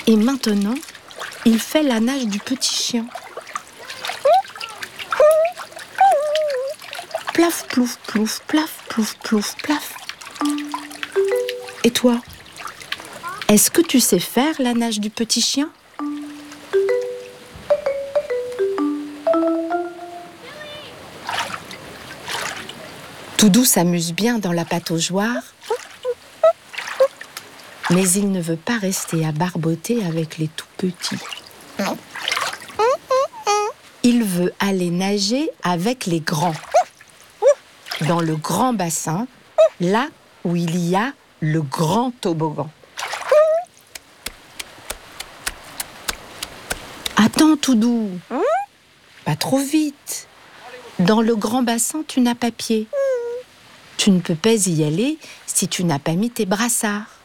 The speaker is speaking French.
Et maintenant, il fait la nage du petit chien. Plaf, plouf, plouf, plaf, plouf, plouf, plaf. Et toi, est-ce que tu sais faire la nage du petit chien ? Toudou s'amuse bien dans la pataugeoire, mais il ne veut pas rester à barboter avec les tout petits. Il veut aller nager avec les grands, dans le grand bassin, là où il y a le grand toboggan. Attends, Toudou, pas trop vite. Dans le grand bassin, tu n'as pas pied. Tu ne peux pas y aller si tu n'as pas mis tes brassards.